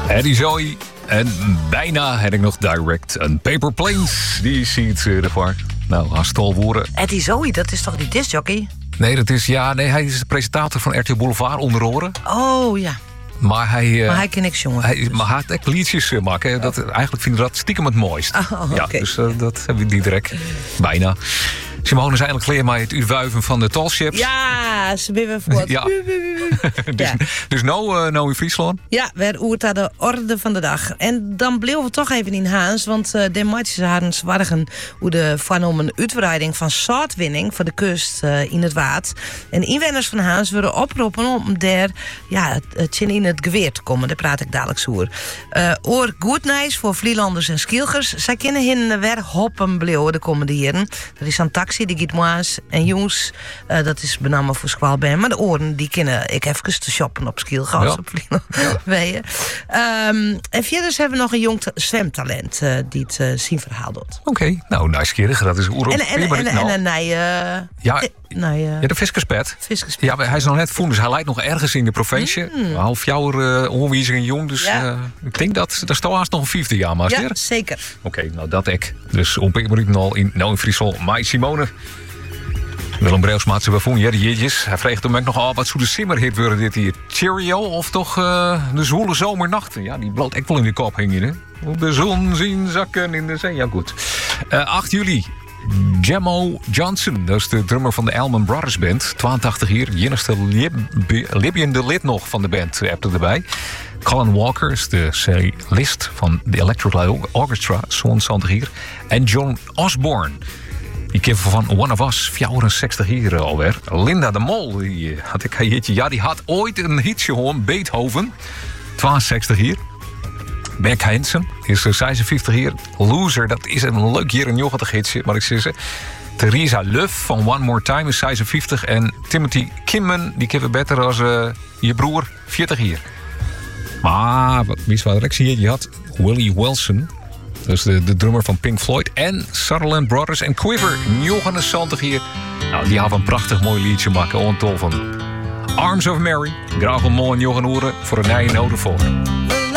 Eddie Zoe. En bijna heb ik nog direct een Paper Planes. Die ziet ervoor. Nou, als het al worden. Eddie Zoe, dat is toch die discjockey? Nee, hij is de presentator van RTL Boulevard onder oren. Oh, ja. Maar hij kan niks jongen. Hij had echt liedjes maken. Eigenlijk vinden we dat stiekem het mooist. Ja, dus dat hebben we die direct. Bijna. Simone is eindelijk klaar met het uitwuiven van de talships. Ja, ze ben weer voort. Ja. Dus nou in Friesland? Ja, weer oert aan de orde van de dag. En dan bleven we toch even in Haans, want de matjes hadden zwargen hoe de van om een uitbreiding van zoutwinning van de kust in het water. En inwoners van Haans worden oproepen om daar in het geweer te komen. Daar praat ik dadelijk over. Oor goed nice voor Vlielanders en Skielgers. Zij kunnen hen weer hoppen bleven de komende jaren. Dat is een taxi, die gaat moes en jongens. Dat is benamelijk voor squalben. Maar de oren die kunnen ik even te shoppen op Skielgas. Op Vlieland. En verder hebben we nog een jong zwemtalent die het zien verhaal doet. Oké, nou, nieuwsgierig. Dat is oerop. De viskerspet. Ja, hij is nog net voen, dus hij lijkt nog ergens in de provincie. Half jaar onwijzing jong, dus ik denk dat staat haast nog een 50 jaar, maar ja, zeker. Oké, nou dat ik. Dus op een minuut al in Friesland. Maar Simone, Willem Breusma ze bevonden, ja, die jeetjes. Hij vreegt hem ook nog al wat zo de simmerhit worden dit hier. Cheerio of toch de zwoele zomernacht. Ja, die bloot echt wel in de kop hingen, hè. Op de zon zien zakken in de zee. Ja, goed. 8 juli. Jamo Johnson, dat is de drummer van de Allman Brothers Band. 82 hier, jenigste libbende lid nog van de band, hebt er erbij. Colin Walker is de cellist van de Electric Orchestra, 22 hier. En John Osborne, die kiffer van One of Us, 64 hier alweer. Linda de Mol, die had ik een hitje. Ja, die had ooit een hitje gehoord, Beethoven, 62 hier. Beck Hansen is 56 hier. Loser, dat is een leuk hier, een jochtig hitje, maar ik zeg ze. Theresa Luff van One More Time is 56. En Timothy Kimmen, die kennen beter als je broer, 40 hier. Maar, wie wat ik zie, je had Willie Wilson. Dat is de drummer van Pink Floyd. En Sutherland Brothers en Quiver, 69 hier. Nou, die hebben een prachtig mooi liedje maken. On tol van Arms of Mary. Graag een mooi jongen horen voor een nieuwe noden voor.